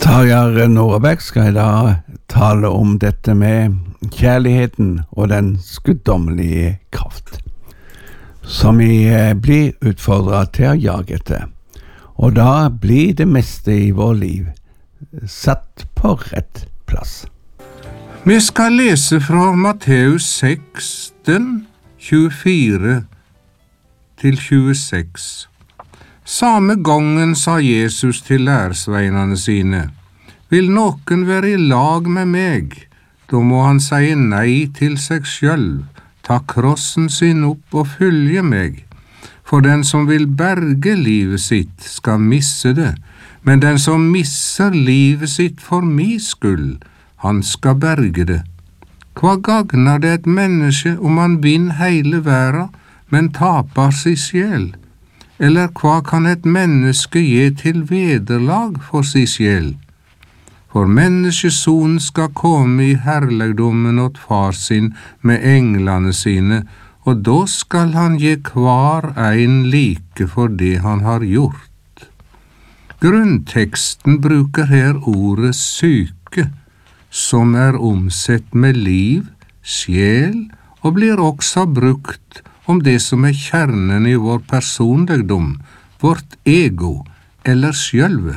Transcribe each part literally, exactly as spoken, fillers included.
Tarjei Norabekk skal i dag tale om dette med kjærligheten og den guddommelige kraft, som vi blir utfordret til å jage etter. Og da blir det meste i vår liv satt på rett plass. Vi skal lese fra Matteus seksten, tjuefire til tjueseks. Samme gangen sa Jesus til læresveinene sine: Vil noen være i lag med meg, da må han si nei til seg selv, ta krossen sin opp og følge meg. For den som vil berge livet sitt, skal misse det, men den som misser livet sitt for min skyld, han skal berge det. Hva gagner det et menneske om han vinner hele verden, men taper sin sjel? Eller hva kan et menneske gi til vederlag for sin sjel? For menneskesonen skal komme i herligdommen åt far sin med englene sine, og da skal han gi hver en like for det han har gjort. Grunnteksten bruker her ordet syke, som er omsett med liv, sjel, og blir også brukt om det som er kjernen i vår personligdom, vårt ego eller sjølve.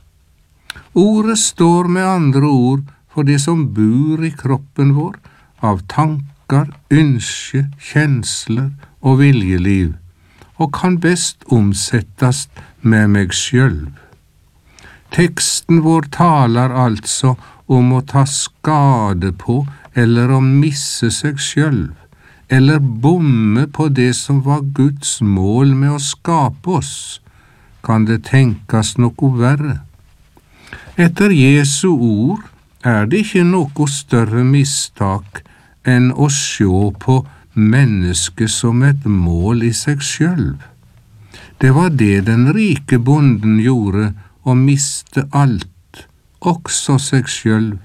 Ordet står med andre ord for det som bor i kroppen vår, av tanker, ønsker, kjensler og viljeliv, og kan best omsettes med meg sjølv. Teksten vår taler altså om å ta skade på eller å misse seg sjølv, eller bomme på det som var Guds mål med å skape oss. Kan det tenkes noe verre? Etter Jesu ord er det ikke noe større mistak enn å se på mennesket som et mål i seg selv. Det var det den rike bonden gjorde, og miste alt, også seg selv.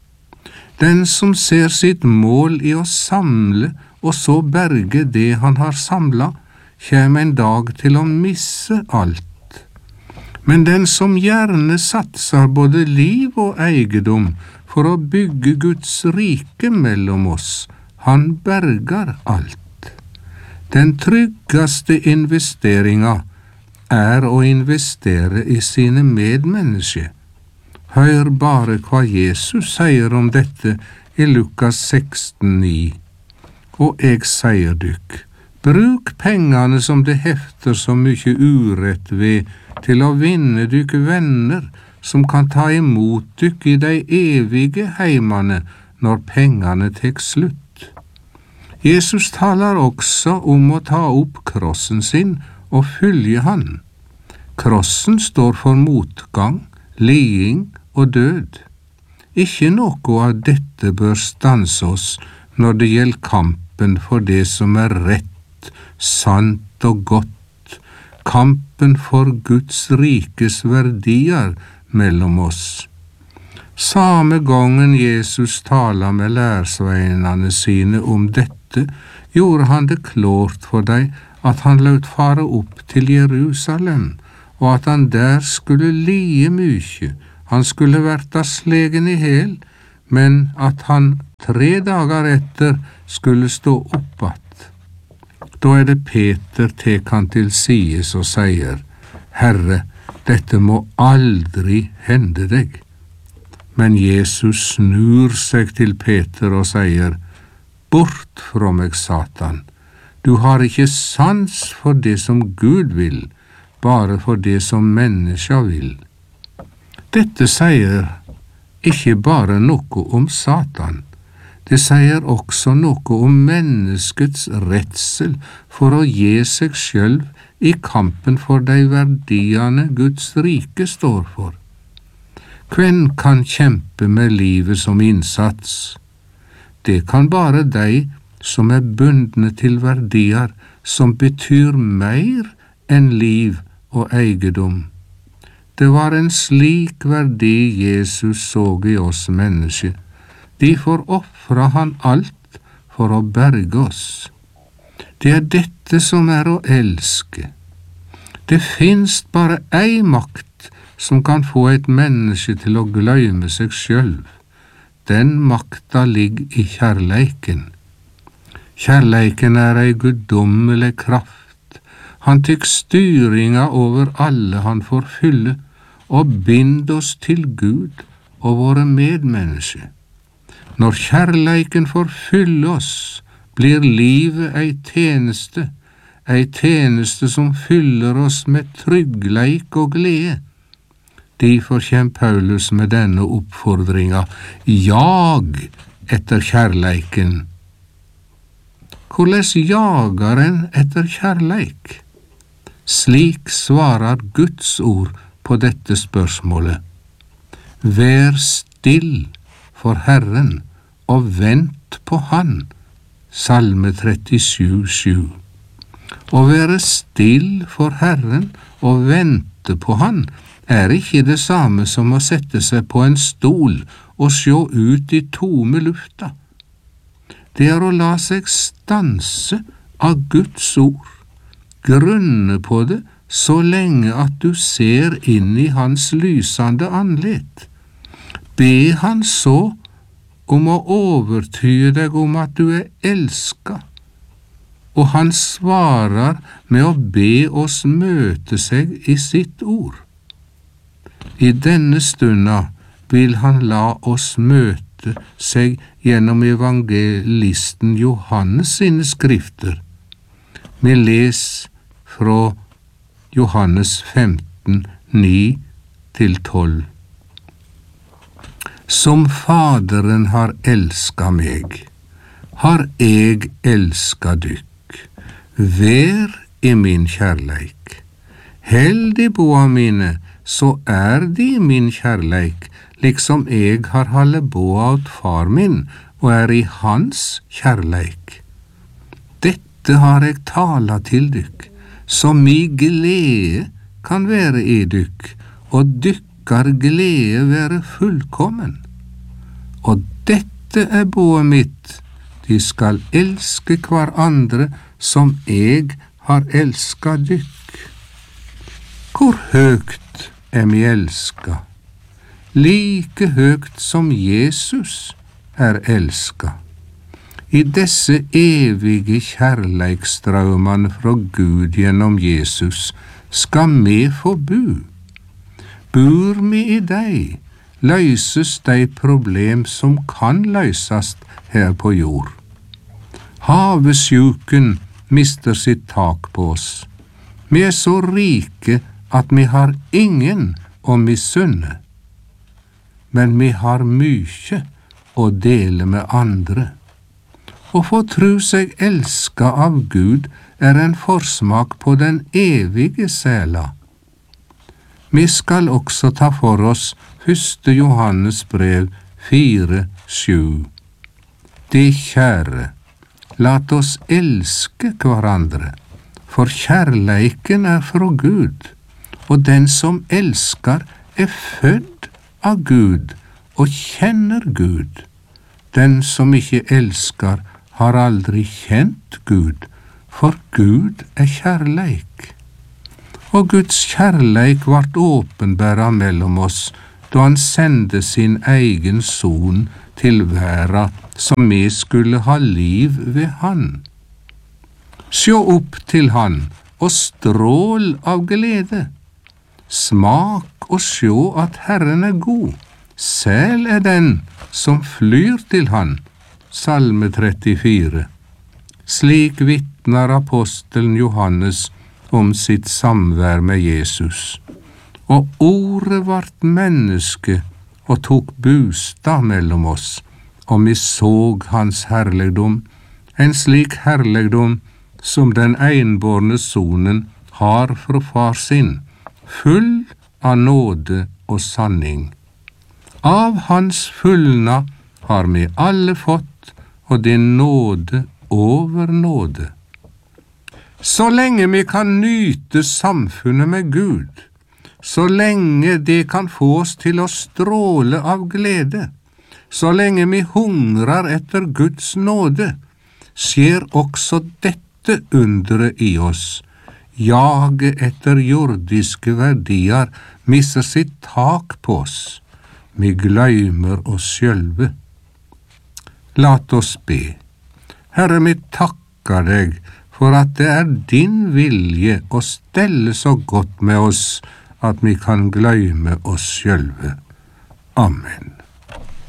Den som ser sitt mål i å samle og så berge det han har samlet, kjem en dag til å misse alt. Men den som gjerne satser både liv og eiendom for å bygge Guds rike mellom oss, han berger alt. Den tryggeste investeringa er å investere i sine medmennesker. Hør bare hva Jesus sier om dette i Lukas seksten, ni. Og jeg sier dykk, bruk pengene som det hefter så mye urett ved, til å vinne dykk venner som kan ta imot dykk i de evige heimene når pengene tek slutt. Jesus taler også om å ta opp krossen sin og følge han. Krossen står for motgang, liding og død. Ikke noe av dette bør stanse oss når det gjelder kampen for det som er rett, sant og godt, kampen for Guds rikes verdier mellom oss. Samme gangen Jesus taler med læresveinene sine om dette, gjorde han det klart for dem at han løt fare opp til Jerusalem, og at han der skulle lide mye. Han skulle verta slegen i hel, men at han tre dager etter skulle stå opp att. Da er det Peter tek han til sides og sier: Herre, dette må aldri hende deg. Men Jesus snur seg til Peter og sier: Bort fra meg, Satan. Du har ikke sans for det som Gud vil, bare for det som mennesker vil. Dette sier ikke bare noe om Satan, det sier også noe om menneskets redsel for å gi seg selv i kampen for de verdiene Guds rike står for. Hvem kan kjempe med livet som innsats? Det kan bare de som er bundne til verdier som betyr mer enn liv og eiendom. Det var en slik verdi Jesus så i oss mennesker. Derfor offret han alt for å berge oss. Det er dette som er å elske. Det finnes bare ei makt som kan få et menneske til å gløyme seg sjølv. Den makta ligger i kjærleiken. Kjærleiken er ei guddommelig kraft. Han tykk styringa over alle han får fylle, og bind oss til Gud og våre medmennesker. Når kjærleiken får fylle oss, blir livet ei tjeneste, ei tjeneste som fyller oss med tryggleik og glede. Derfor kjem Paulus med denne oppfordringa: jag etter kjærleiken. Hvordan jagar en etter kjærleik? Slik svarar Guds ord på dette spørsmålet. Vær still for Herren og vent på Han. Salme trettisju sju. Å være still for Herren og vente på Han er ikke det samme som å sette seg på en stol og sjå ut i tome lufta. Det er å la seg stanse av Guds ord, grunne på det så lenge at du ser inn i Hans lysende anlet. Be Han så om å overtyde deg om at du er elsket, og Han svarer med å be oss møte seg i sitt ord. I denne stunda vil Han la oss møte seg gjennom evangelisten Johannes sine skrifter. Vi les fra Johannes femten, ni til tolv. Som Faderen har elsket meg, har jeg elsket dykk. Vær i min kjærleik. Held i boa mine, så er de min kjærleik, liksom jeg har halde boa åt far min, og er i hans kjærleik. Dette har jeg tala til dykk, så mi glede kan være i dykk, og dykkar glede være fullkommen. Og dette er boet mitt, de skal elske hver andre som jeg har elsket dykk. Hvor høgt er mi elska? Like høgt som Jesus er elska. I disse evige kjærleikstrømmene fra Gud gjennom Jesus skal vi få bo. Bor vi i deg, løses de problem som kan løses her på jord. Havesjuken mister sitt tak på oss. Vi er så rike at vi har ingen å misunne. Men vi har mykje å dele med andre. Å få tro seg elska av Gud er en forsmak på den evige sela. Vi skal også ta for oss første Johannes brev fire sju. De kjære, lat oss elske hverandre, for kjærleiken er fra Gud, og den som elskar er født av Gud og kjenner Gud. Den som ikke elskar har aldri kjent Gud, for Gud er kjærleik. Og Guds kjærleik vart åpenbæra mellom oss, da Han sendte sin egen son til verda, som vi skulle ha liv ved Han. Sjå opp til Han, og strål av glede. Smak og sjå at Herren er god. Sel er den som flyr til Han. Salme trettifire. Slik vittnar apostelen Johannes om sitt samvær med Jesus. Og ordet vart menneske og tok bostad mellom oss, og vi såg hans herligdom, en slik herligdom som den einbårne sonen har fra far sin, full av nåde og sanning. Av hans fullna har vi alle fått, og din nåde over nåde. Så lenge vi kan nyte samfunnet med Gud, så lenge det kan få oss til å stråle av glede, så lenge vi hungrer etter Guds nåde, skjer også dette underet i oss. jaget etter jordiske verdier misser sitt tak på oss. Vi gløymer oss sjølve. Lat oss be. Herre, vi takkar deg for at det er din vilje å stelle så godt med oss at vi kan gløyme oss sjølve. Amen.